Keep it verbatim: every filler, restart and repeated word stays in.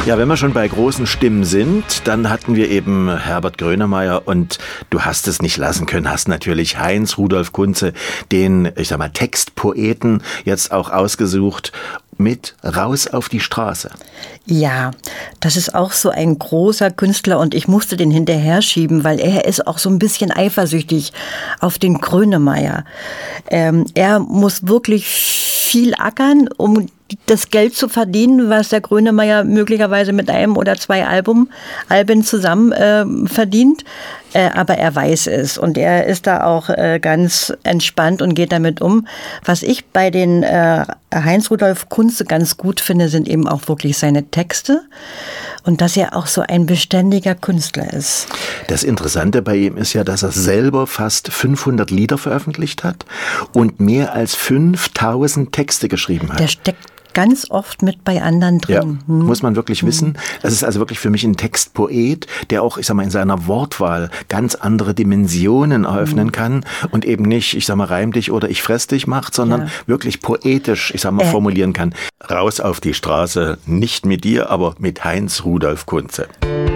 Ja, wenn wir schon bei großen Stimmen sind, dann hatten wir eben Herbert Grönemeyer und du hast es nicht lassen können, hast natürlich Heinz Rudolf Kunze, den, ich sag mal, Textpoeten jetzt auch ausgesucht mit Raus auf die Straße. Ja, das ist auch so ein großer Künstler und ich musste den hinterher schieben, weil er ist auch so ein bisschen eifersüchtig auf den Grönemeyer. Ähm, er muss wirklich viel ackern, um das Geld zu verdienen, was der Grönemeyer möglicherweise mit einem oder zwei Album, Alben zusammen äh, verdient. Äh, aber er weiß es und er ist da auch äh, ganz entspannt und geht damit um. Was ich bei den äh, Heinz Rudolf Kunze ganz gut finde, sind eben auch wirklich seine Texte und dass er auch so ein beständiger Künstler ist. Das Interessante bei ihm ist ja, dass er selber fast fünfhundert Lieder veröffentlicht hat und mehr als fünftausend Texte geschrieben hat. Der steckt ganz oft mit bei anderen drin. Ja, hm. muss man wirklich wissen. Das ist also wirklich für mich ein Textpoet, der auch, ich sag mal, in seiner Wortwahl ganz andere Dimensionen eröffnen hm. kann und eben nicht, ich sag mal, reim dich oder ich fress dich macht, sondern ja. wirklich poetisch, ich sag mal, äh. formulieren kann. Raus auf die Straße, nicht mit dir, aber mit Heinz Rudolf Kunze.